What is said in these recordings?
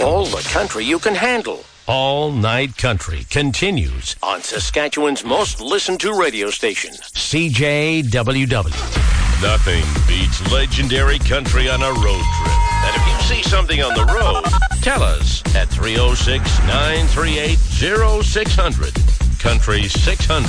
All the country you can handle. All Night Country continues on Saskatchewan's most listened to radio station, CJWW. Nothing beats legendary country on a road trip. And if you see something on the road, tell us at 306-938-0600. Country 600,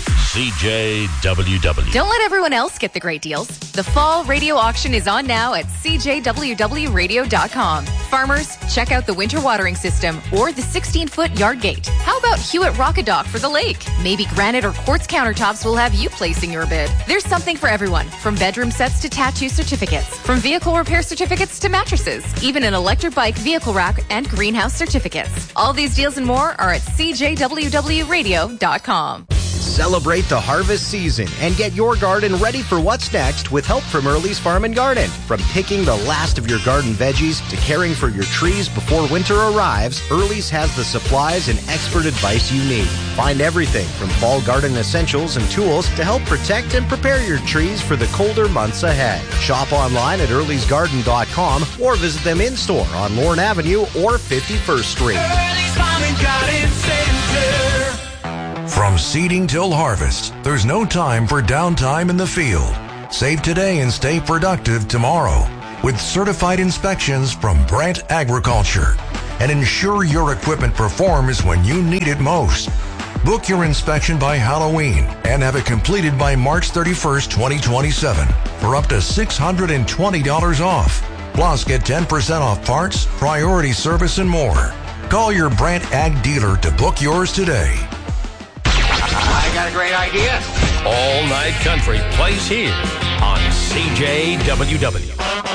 CJWW. Don't let everyone else get the great deals. The fall radio auction is on now at CJWWradio.com. Farmers, check out the winter watering system or the 16-foot yard gate. How about Hewitt Rockadock for the lake? Maybe granite or quartz countertops will have you placing your bid. There's something for everyone, from bedroom sets to tattoo certificates, from vehicle repair certificates to mattresses, even an electric bike vehicle rack and greenhouse certificates. All these deals and more are at CJWWradio.com. Celebrate the harvest season and get your garden ready for what's next with help from Early's Farm and Garden. From picking the last of your garden veggies to caring for your trees before winter arrives, Early's has the supplies and expert advice you need. Find everything from fall garden essentials and tools to help protect and prepare your trees for the colder months ahead. Shop online at earlysgarden.com or visit them in-store on Lorne Avenue or 51st Street. Early's Farm and Garden Center. From seeding till harvest, there's no time for downtime in the field. Save today and stay productive tomorrow with certified inspections from Brandt Agriculture. And ensure your equipment performs when you need it most. Book your inspection by Halloween and have it completed by March 31st, 2027 for up to $620 off. Plus, get 10% off parts, priority service, and more. Call your Brandt Ag dealer to book yours today. I got a great idea. All Night Country plays here on CJWW.